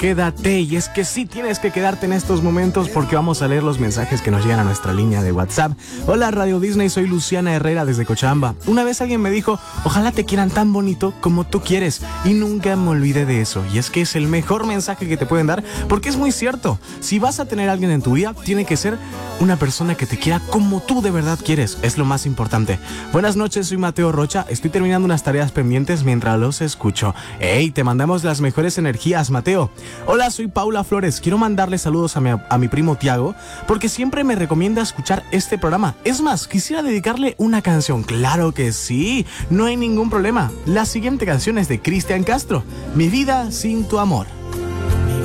quédate. Y es que sí tienes que quedarte en estos momentos porque vamos a leer los mensajes que nos llegan a nuestra línea de WhatsApp. Hola Radio Disney, soy Luciana Herrera desde Cochabamba. Una vez alguien me dijo, ojalá te quieran tan bonito como tú quieres. Y nunca me olvidé de eso. Y es que es el mejor mensaje que te pueden dar porque es muy cierto. Si vas a tener a alguien en tu vida, tiene que ser una persona que te quiera como tú de verdad quieres. Es lo más importante. Buenas noches, soy Mateo Rocha. Estoy terminando unas tareas pendientes mientras los escucho. ¡Ey! Te mandamos las mejores energías, Mateo. Hola, soy Paula Flores. Quiero mandarle saludos a mi primo Tiago porque siempre me recomienda escuchar este programa. Es más, quisiera dedicarle una canción. Claro que sí, no hay ningún problema. La siguiente canción es de Cristian Castro, Mi vida sin tu amor.